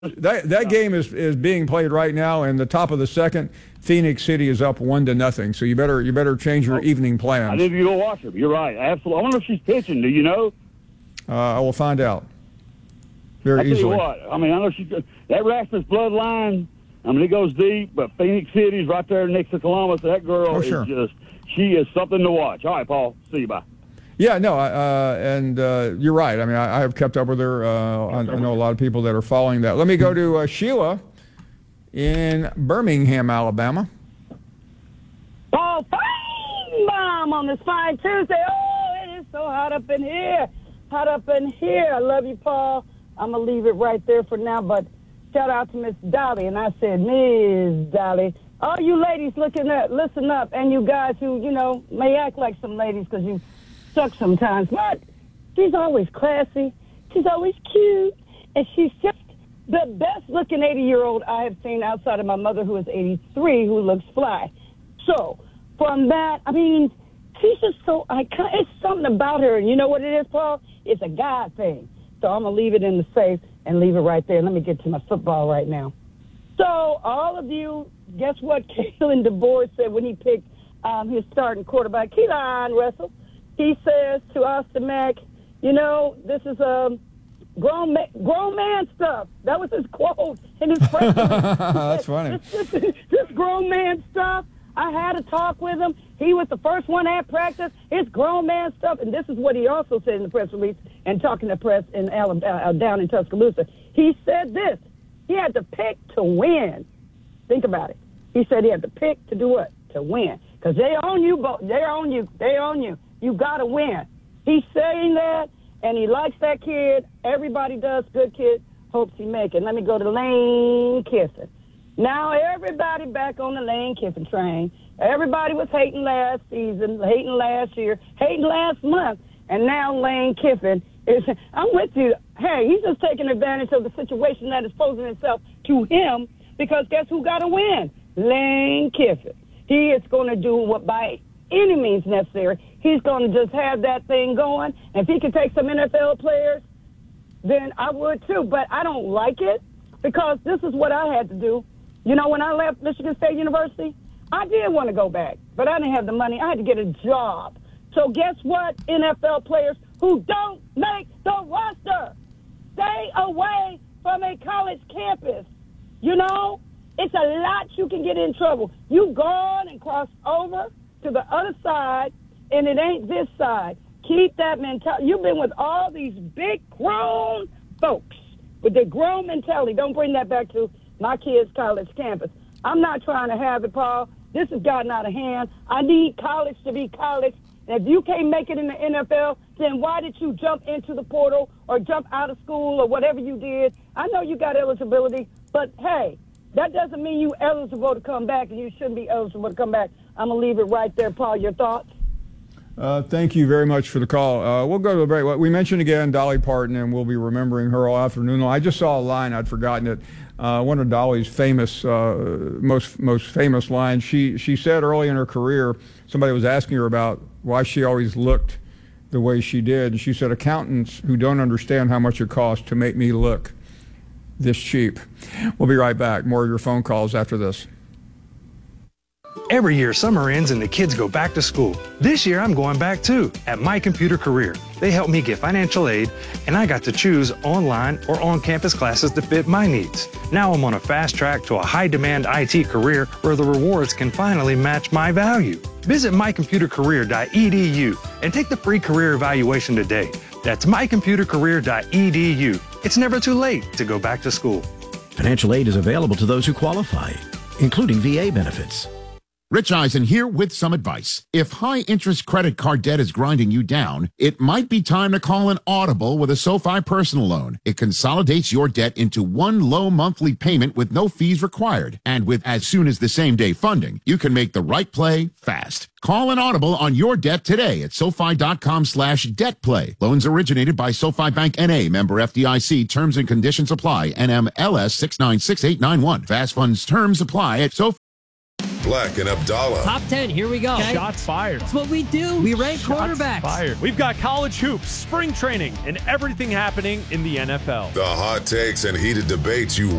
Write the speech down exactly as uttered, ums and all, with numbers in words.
that that game is, is being played right now, and the top of the second, Phoenix City is up one to nothing. So you better you better change your oh, evening plans. I need to go watch her. You're right. Absolutely. I wonder if she's pitching. Do you know? Uh, I will find out very I tell easily. You what, I mean, I know she that Rasmus bloodline. I mean, it goes deep, but Phoenix City's right there next to Columbus. That girl oh, sure. is just she is something to watch. All right, Paul. See you. Bye. Yeah, no, uh, and uh, you're right. I mean, I, I have kept up with her. Uh, I, I know a lot of people that are following that. Let me go to uh, Sheila in Birmingham, Alabama. Oh, fine bomb on this fine Tuesday. Oh, it is so hot up in here. Hot up in here. I love you, Paul. I'm going to leave it right there for now, but shout out to Miss Dolly. And I said, Miss Dolly, all you ladies looking at, listen up, and you guys who, you know, may act like some ladies because you suck sometimes, but she's always classy. She's always cute, and she's just the best-looking eighty-year-old I have seen outside of my mother, who is eighty-three, who looks fly. So from that, I mean, she's just so iconic. It's something about her, and you know what it is, Paul? It's a guy thing. So I'm going to leave it in the safe and leave it right there. Let me get to my football right now. So all of you, guess what Kalen DeBoer said when he picked um, his starting quarterback, Keelan Russell? He says to Austin Mack, you know, this is um, grown, ma- grown man stuff. That was his quote in his press release. That's funny. This, this, this grown man stuff, I had a talk with him. He was the first one at practice. It's grown man stuff. And this is what he also said in the press release and talking to press in Alabama, uh, down in Tuscaloosa. He said this. He had to pick to win. Think about it. He said he had to pick to do what? To win. Because they own you. They own you. They own you. You got to win. He's saying that, and he likes that kid. Everybody does. Good kid. Hopes he make it. Let me go to Lane Kiffin. Now everybody back on the Lane Kiffin train. Everybody was hating last season, hating last year, hating last month, and now Lane Kiffin is, I'm with you. Hey, he's just taking advantage of the situation that is posing itself to him because guess who got to win? Lane Kiffin. He is going to do what by any means necessary. He's going to just have that thing going. And if he can take some N F L players, then I would too. But I don't like it because this is what I had to do. You know, when I left Michigan State University, I did want to go back, but I didn't have the money. I had to get a job. So guess what, N F L players who don't make the roster, stay away from a college campus. You know, it's a lot you can get in trouble. You gone and crossed over to the other side, and it ain't this side. Keep that mentality. You've been with all these big grown folks with the grown mentality. Don't bring that back to my kids' college campus. I'm not trying to have it, Paul. This has gotten out of hand. I need college to be college. And if you can't make it in the N F L, then why did you jump into the portal or jump out of school or whatever you did? I know you got eligibility, but, hey, that doesn't mean you eligible to come back, and you shouldn't be eligible to come back. I'm going to leave it right there, Paul. Your thoughts? Uh, thank you very much for the call. Uh, we'll go to the break. We mentioned again Dolly Parton, and we'll be remembering her all afternoon. I just saw a line. I'd forgotten it. Uh, one of Dolly's famous, uh, most most famous lines. She she said early in her career, somebody was asking her about why she always looked the way she did. And she said, accountants who don't understand how much it costs to make me look this cheap. We'll be right back. More of your phone calls after this. Every year, summer ends and the kids go back to school. This year, I'm going back too, at My Computer Career. They helped me get financial aid, and I got to choose online or on-campus classes that fit my needs. Now I'm on a fast track to a high-demand I T career where the rewards can finally match my value. Visit my computer career dot e d u and take the free career evaluation today. That's my computer career dot e d u. It's never too late to go back to school. Financial aid is available to those who qualify, including V A benefits. Rich Eisen here with some advice. If high-interest credit card debt is grinding you down, it might be time to call an Audible with a SoFi personal loan. It consolidates your debt into one low monthly payment with no fees required. And with as soon as the same day funding, you can make the right play fast. Call an Audible on your debt today at SoFi.com slash debt play. Loans originated by SoFi Bank N A, member F D I C. Terms and conditions apply. N M L S six nine six eight nine one. Fast funds terms apply at SoFi. Black and Abdallah. Top ten, here we go. Okay. Shots fired. That's what we do. We rank Shots quarterbacks. Fired. We've got college hoops, spring training, and everything happening in the N F L. The hot takes and heated debates you